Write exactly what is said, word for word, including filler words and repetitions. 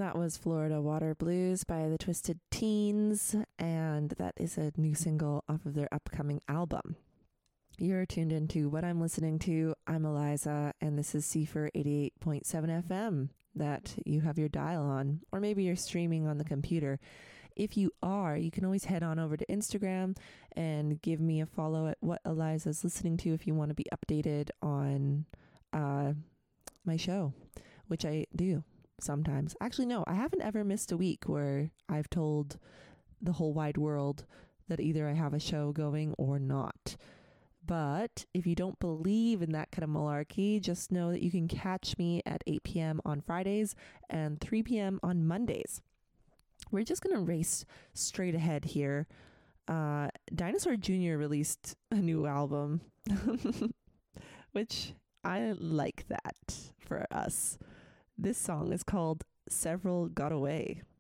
That was Florida Water Blues by the Twisted Teens, and that is a new single off of their upcoming album. You're tuned into What I'm Listening To. I'm Eliza, and this is C F R eighty-eight point seven F M that you have your dial on, or maybe you're streaming on the computer. If you are, you can always head on over to Instagram and give me a follow at What Eliza's Listening To if you want to be updated on uh, my show, which I do sometimes. Actually, no, I haven't ever missed a week where I've told the whole wide world that either I have a show going or not. But if you don't believe in that kind of malarkey, just know that you can catch me at eight p.m. on Fridays and three p.m. on Mondays. We're just going to race straight ahead here. Uh, Dinosaur Junior released a new album, which I like that for us. This song is called Several Got Away.